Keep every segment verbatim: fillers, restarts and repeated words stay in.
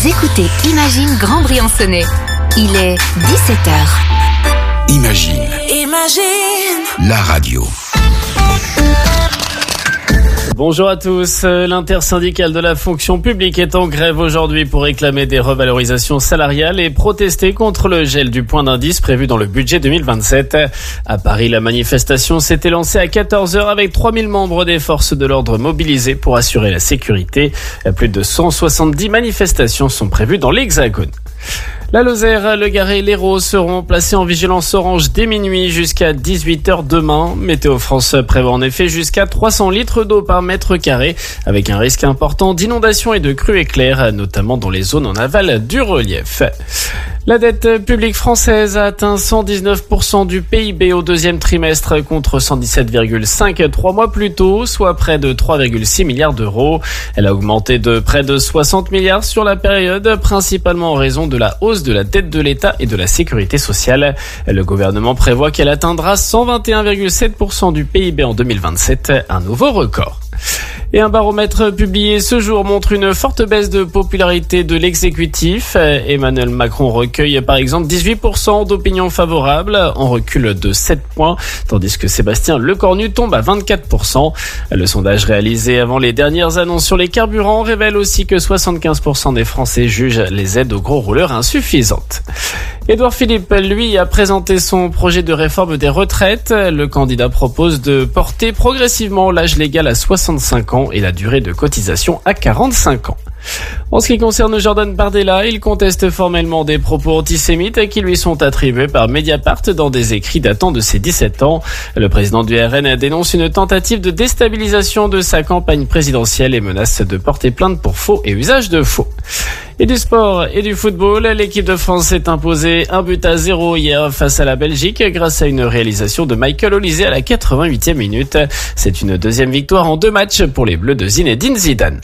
écoutez Imagine Grand Briançonnais. Il est dix-sept heures. Imagine. Imagine. La radio. Bonjour à tous. L'intersyndicale de la fonction publique est en grève aujourd'hui pour réclamer des revalorisations salariales et protester contre le gel du point d'indice prévu dans le budget deux mille vingt-sept. À Paris, la manifestation s'était lancée à quatorze heures avec trois mille membres des forces de l'ordre mobilisés pour assurer la sécurité. Plus de cent soixante-dix manifestations sont prévues dans l'Hexagone. La Lozère, le Gard et l'Hérault seront placés en vigilance orange dès minuit jusqu'à dix-huit heures demain. Météo France prévoit en effet jusqu'à trois cents litres d'eau par mètre carré, avec un risque important d'inondation et de crues éclairs, notamment dans les zones en aval du relief. La dette publique française a atteint cent dix-neuf pour cent du P I B au deuxième trimestre contre cent dix-sept virgule cinq trois mois plus tôt, soit près de trois virgule six milliards d'euros. Elle a augmenté de près de soixante milliards sur la période, principalement en raison de la hausse de la dette de l'État et de la sécurité sociale. Le gouvernement prévoit qu'elle atteindra cent vingt et un virgule sept pour cent du P I B en deux mille vingt-sept, un nouveau record. Et un baromètre publié ce jour montre une forte baisse de popularité de l'exécutif. Emmanuel Macron recueille par exemple dix-huit pour cent d'opinions favorables, en recul de sept points, tandis que Sébastien Lecornu tombe à vingt-quatre pour cent. Le sondage réalisé avant les dernières annonces sur les carburants révèle aussi que soixante-quinze pour cent des Français jugent les aides aux gros rouleurs insuffisantes. Édouard Philippe, lui, a présenté son projet de réforme des retraites. Le candidat propose de porter progressivement l'âge légal à soixante-cinq ans et la durée de cotisation à quarante-cinq ans. En ce qui concerne Jordan Bardella, il conteste formellement des propos antisémites qui lui sont attribués par Mediapart dans des écrits datant de ses dix-sept ans. Le président du R N dénonce une tentative de déstabilisation de sa campagne présidentielle et menace de porter plainte pour faux et usage de faux. Et du sport et du football, l'équipe de France s'est imposée un but à zéro hier face à la Belgique grâce à une réalisation de Michael Olise à la quatre-vingt-huitième minute. C'est une deuxième victoire en deux matchs pour les Bleus de Zinedine Zidane.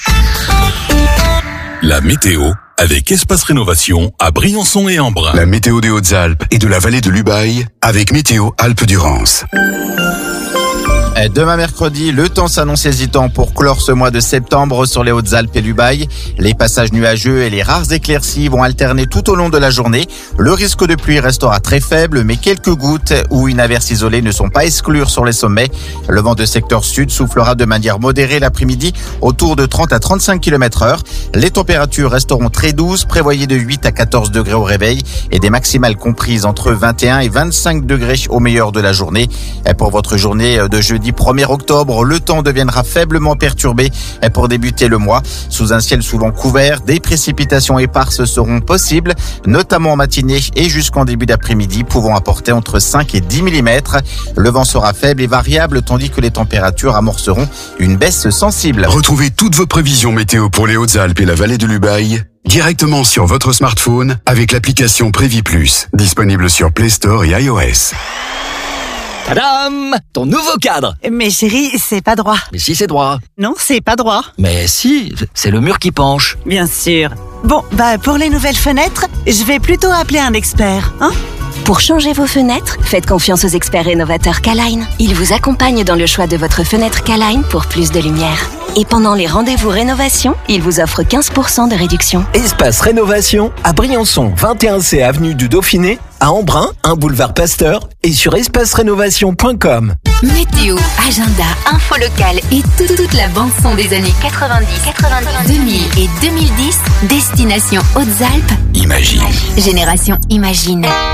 La météo avec Espace Rénovation à Briançon et Embrun. La météo des Hautes-Alpes et de la vallée de l'Ubaye avec Météo Alpes-Durance. Demain mercredi, le temps s'annonce hésitant pour clore ce mois de septembre sur les Hautes-Alpes et l'Ubaye. Les passages nuageux et les rares éclaircies vont alterner tout au long de la journée. Le risque de pluie restera très faible, mais quelques gouttes ou une averse isolée ne sont pas à exclure sur les sommets. Le vent de secteur sud soufflera de manière modérée l'après-midi autour de trente à trente-cinq kilomètres heure. Les températures resteront très douces, prévoyez de huit à quatorze degrés au réveil et des maximales comprises entre vingt et un et vingt-cinq degrés au meilleur de la journée. Pour votre journée de jeudi premier octobre, le temps deviendra faiblement perturbé pour débuter le mois. Sous un ciel souvent couvert, des précipitations éparses seront possibles, notamment en matinée et jusqu'en début d'après-midi, pouvant apporter entre cinq et dix millimètres. Le vent sera faible et variable, tandis que les températures amorceront une baisse sensible. Retrouvez toutes vos prévisions météo pour les Hautes-Alpes et la vallée de l'Ubaye directement sur votre smartphone avec l'application Prévi Plus, disponible sur Play Store et iOS. Tadam! Ton nouveau cadre! Mais chérie, c'est pas droit. Mais si, c'est droit. Non, c'est pas droit. Mais si, c'est le mur qui penche. Bien sûr. Bon, bah pour les nouvelles fenêtres, je vais plutôt appeler un expert, hein? Pour changer vos fenêtres, faites confiance aux experts rénovateurs K-Line. Ils vous accompagnent dans le choix de votre fenêtre K-Line pour plus de lumière. Et pendant les rendez-vous rénovation, ils vous offrent quinze pour cent de réduction. Espace Rénovation à Briançon, vingt et un C avenue du Dauphiné, à Embrun, un boulevard Pasteur et sur espace rénovation point com. Météo, agenda, info locale et tout- toute la bande-son des années quatre-vingt-dix, quatre-vingt-dix, deux mille et deux mille dix. Destination Hautes-Alpes. Imagine. Génération Imagine.